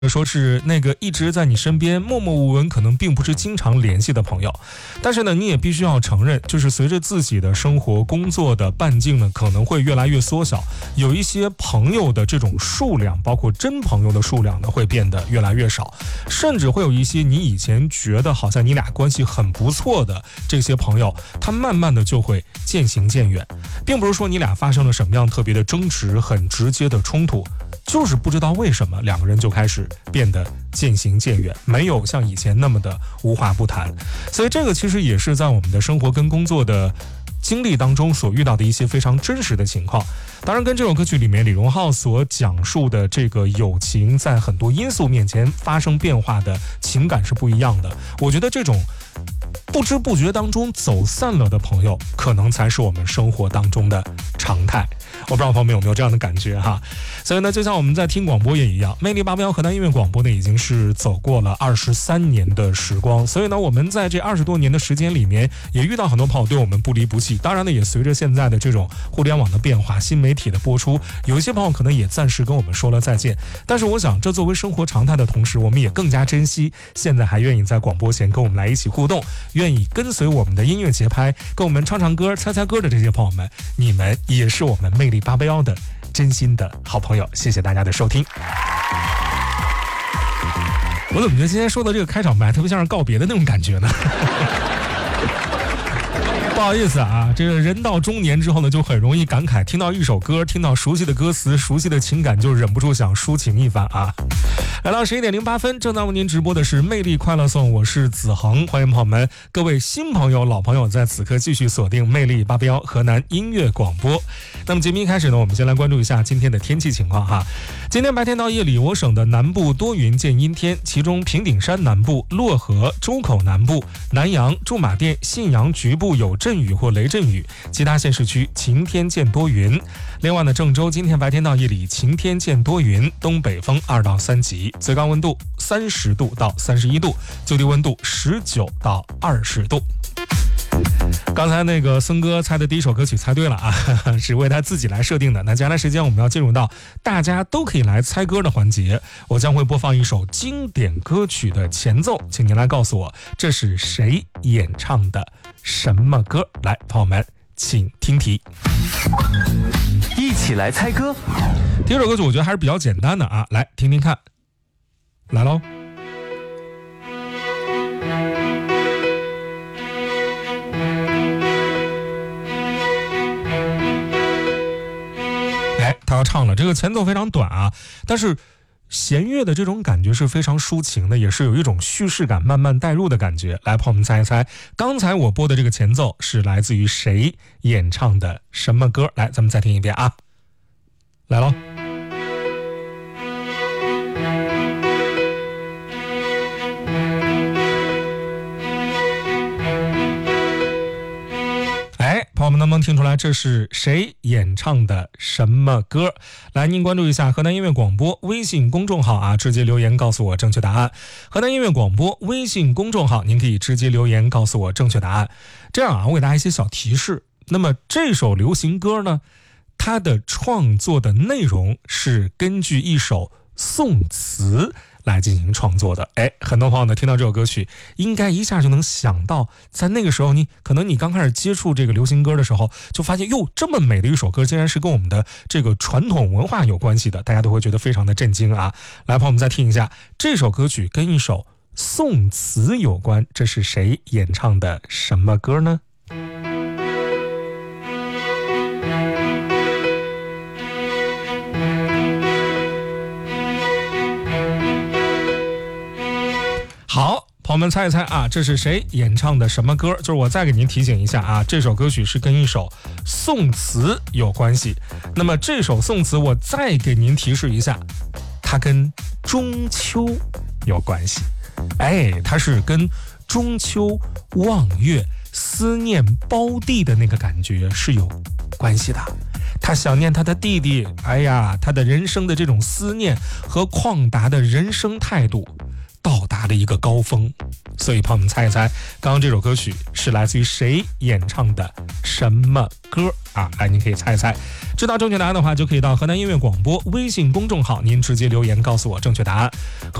说是那个一直在你身边默默无闻，可能并不是经常联系的朋友，但是呢，你也必须要承认，就是随着自己的生活工作的半径呢，可能会越来越缩小，有一些朋友的这种数量，包括真朋友的数量呢，会变得越来越少，甚至会有一些你以前觉得好像你俩关系很不错的这些朋友，他慢慢的就会渐行渐远，并不是说你俩发生了什么样特别的争执，很直接的冲突。就是不知道为什么两个人就开始变得渐行渐远，没有像以前那么的无话不谈。所以这个其实也是在我们的生活跟工作的经历当中所遇到的一些非常真实的情况。当然跟这首歌曲里面李荣浩所讲述的这个友情在很多因素面前发生变化的情感是不一样的。我觉得这种不知不觉当中走散了的朋友，可能才是我们生活当中的常态。我不知道朋友们有没有这样的感觉哈。所以呢，就像我们在听广播也一样，魅力881河南音乐广播呢，已经是走过了23年的时光。所以呢，我们在这20多年的时间里面，也遇到很多朋友对我们不离不弃。当然呢，也随着现在的这种互联网的变化，新媒体的播出，有一些朋友可能也暂时跟我们说了再见。但是我想，这作为生活常态的同时，我们也更加珍惜现在还愿意在广播前跟我们来一起互动，愿意跟随我们的音乐节拍，跟我们唱唱歌、猜猜歌的这些朋友们，你们也是我们魅力881的真心的好朋友。谢谢大家的收听。我怎么觉得今天说的这个开场白特别像是告别的那种感觉呢？不好意思啊，这个人到中年之后呢，就很容易感慨，听到一首歌，听到熟悉的歌词，熟悉的情感，就忍不住想抒情一番啊。来到11点08分，正在为您直播的是魅力快乐颂，我是子恒，欢迎朋友们，各位新朋友、老朋友在此刻继续锁定魅力881河南音乐广播。那么节目一开始呢，我们先来关注一下今天的天气情况哈。今天白天到夜里，我省的南部多云见阴天，其中平顶山南部、漯河、周口南部、南阳、驻马店、信阳局部有阵雨或雷阵雨，其他县市区晴天见多云。另外呢，郑州今天白天到夜里晴天见多云，东北风2到3级，最高温度30度到31度，最低温度19到20度。刚才那个孙哥猜的第一首歌曲猜对了啊，是为他自己来设定的。那接下来时间我们要进入到大家都可以来猜歌的环节，我将会播放一首经典歌曲的前奏，请您来告诉我这是谁演唱的什么歌。来，朋友们请听题， 一起来猜歌。 第一首歌曲我觉得还是比较简单的啊，来听听看，来喽。他要唱了，这个前奏非常短啊，但是弦乐的这种感觉是非常抒情的，也是有一种叙事感慢慢带入的感觉。来，朋友们猜一猜，刚才我播的这个前奏是来自于谁演唱的什么歌？来，咱们再听一遍啊，来喽。朋友们能不能听出来这是谁演唱的什么歌？来，您关注一下河南音乐广播微信公众号啊，直接留言告诉我正确答案。河南音乐广播微信公众号，您可以直接留言告诉我正确答案。这样啊，我给大家一些小提示。那么这首流行歌呢，它的创作的内容是根据一首宋词来进行创作的。很多朋友呢听到这首歌曲，应该一下就能想到，在那个时候可能你刚开始接触这个流行歌的时候，就发现哟，这么美的一首歌，竟然是跟我们的这个传统文化有关系的，大家都会觉得非常的震惊啊。来，朋友们再听一下，这首歌曲跟一首宋词有关，这是谁演唱的什么歌呢？好，朋友们猜一猜啊，这是谁演唱的什么歌？就是我再给您提醒一下啊，这首歌曲是跟一首宋词有关系。那么这首宋词我再给您提示一下，它跟中秋有关系。它是跟中秋望月、思念胞弟的那个感觉是有关系的。他想念他的弟弟，他的人生的这种思念和旷达的人生态度到达达的一个高峰。所以朋友们猜一猜，刚刚这首歌曲是来自于谁演唱的什么歌啊？来，您可以猜一猜。知道正确答案的话，就可以到河南音乐广播微信公众号，您直接留言告诉我正确答案。